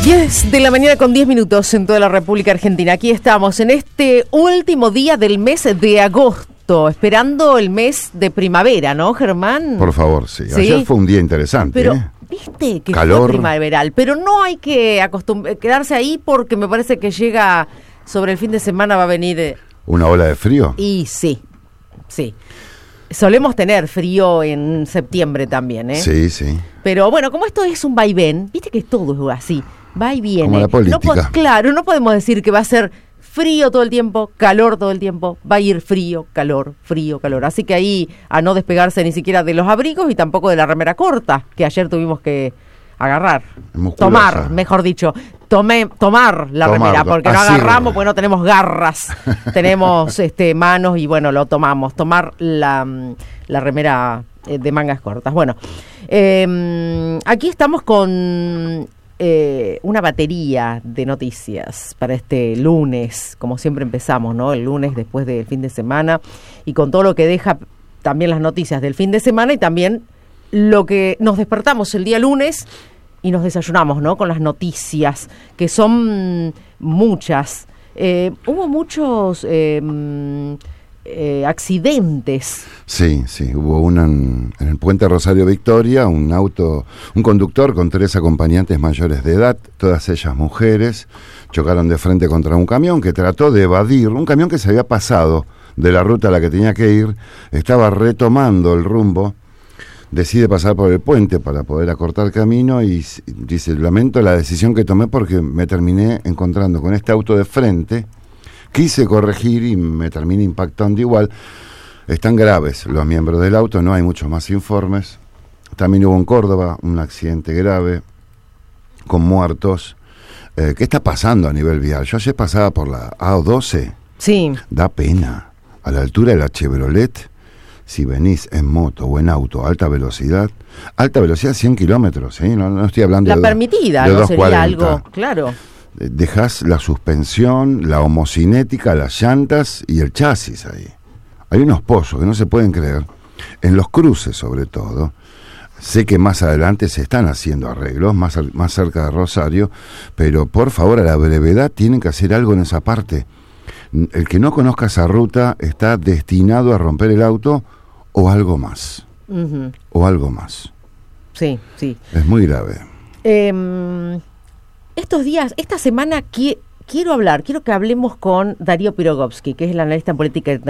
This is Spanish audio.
10 de la mañana con 10 minutos en toda la República Argentina. Aquí estamos en este último día del mes de agosto, esperando el mes de primavera, ¿no, Germán? Por favor, sí. ¿Sí? Ayer fue un día interesante. Pero, viste que calor. fue primaveral, pero no hay que quedarse ahí porque me parece que llega sobre el fin de semana, va a venir... ¿Una ola de frío? Y sí. Solemos tener frío en septiembre también, ¿eh? Sí, sí. Pero bueno, como esto es un vaivén, viste que todo es así, va y viene. Como la política. Claro, no podemos decir que va a ser frío todo el tiempo, calor todo el tiempo, va a ir frío, calor. Así que ahí a no despegarse ni siquiera de los abrigos y tampoco de la remera corta, que ayer tuvimos que agarrar, tomar la remera, porque no agarramos, porque no tenemos garras, tenemos manos y bueno, lo tomamos, tomar la remera de mangas cortas. Bueno, aquí estamos con una batería de noticias para este lunes, como siempre empezamos, ¿no? El lunes después del fin de semana y con todo lo que deja también las noticias del fin de semana y también lo que nos despertamos el día lunes y nos desayunamos, ¿no? Con las noticias, que son muchas. Hubo muchos accidentes. Sí, hubo uno en el puente Rosario Victoria, un conductor con 3 acompañantes mayores de edad, todas ellas mujeres, chocaron de frente contra un camión que trató de evadir, un camión que se había pasado de la ruta a la que tenía que ir, estaba retomando el rumbo, decide pasar por el puente para poder acortar camino y dice, lamento la decisión que tomé porque me terminé encontrando con este auto de frente, quise corregir y me terminé impactando igual. Están graves los miembros del auto, no hay muchos más informes. También hubo en Córdoba un accidente grave con muertos. ¿Qué está pasando a nivel vial? Yo ayer pasaba por la A12. Sí. Da pena. A la altura de la Chevrolet, si venís en moto o en auto a alta velocidad 100 kilómetros, ¿eh? No estoy hablando la de permitida, de no 240. sería algo, claro. Dejás la suspensión, la homocinética, las llantas y el chasis ahí. Hay unos pozos que no se pueden creer, en los cruces sobre todo. Sé que más adelante se están haciendo arreglos, más cerca de Rosario, pero por favor a la brevedad tienen que hacer algo en esa parte. El que no conozca esa ruta está destinado a romper el auto o algo más. Uh-huh. O algo más. Sí. Es muy grave. Estos días, esta semana quiero que hablemos con Darío Pirogovsky, que es el analista en política